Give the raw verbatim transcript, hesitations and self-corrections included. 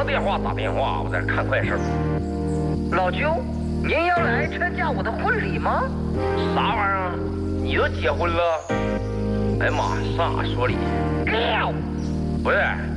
打电话打电话，我在这看快事。 老舅，您要来参加我的婚礼吗？ 啥玩意儿？你都结婚了？哎呀妈，上哪说理？ 喵！ 不是。